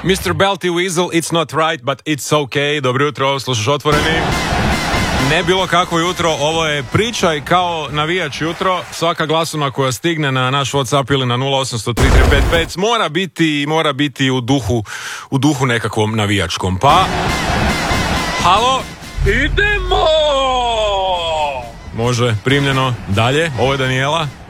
Mr. Belty Weasel, It's Not Right, but It's Okay. Dobro jutro, slušaš Otvoreni. Ne bilo kakvo jutro, ovo je pričaj kao navijač jutro. Svaka glasuna koja stigne na naš WhatsApp ili na 0800-3355 mora biti u duhu nekakvom navijačkom. Pa, halo, idemo! Može, primljeno. Dalje, ovo je Daniela.